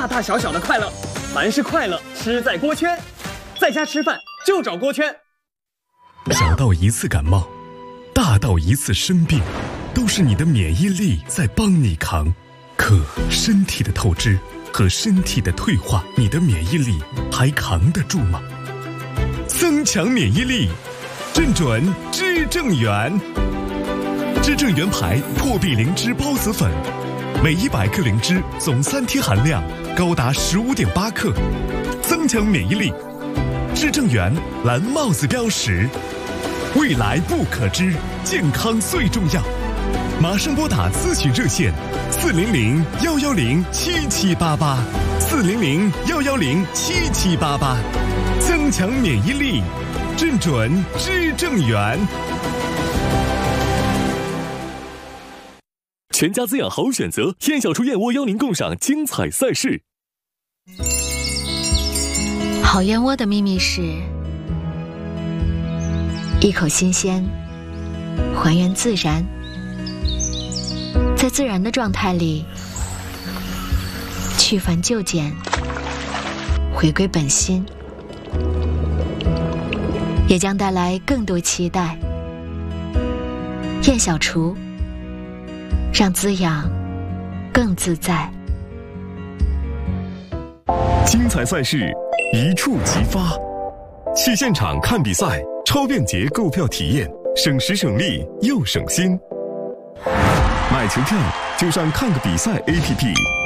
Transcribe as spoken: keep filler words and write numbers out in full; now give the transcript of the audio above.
大大小小的快乐，凡是快乐，吃在锅圈。在家吃饭就找锅圈。 小到一次感冒，大到一次生病，都是你的免疫力在帮你扛。可身体的透支和身体的退化，你的免疫力还扛得住吗？增强免疫力，正准知正元。知正元牌破壁灵芝孢子粉，每一百克灵芝总三贴含量高达十五点八克，增强免疫力。知正元蓝帽子标识，未来不可知，健康最重要。马上拨打咨询热线四零零幺幺零七七八八，四零零幺幺零七七八八，增强免疫力，正准知正元。 全家滋养好选择，燕小厨燕窝邀您共赏精彩赛事。 好燕窝的秘密是一口新鲜，还原自然，在自然的状态里去繁就简，回归本心，也将带来更多期待。燕小厨，让滋养更自在。 精彩赛事一触即发，去现场看比赛，超便捷购票体验，省时省力又省心。买球票就上看个比赛 A P P。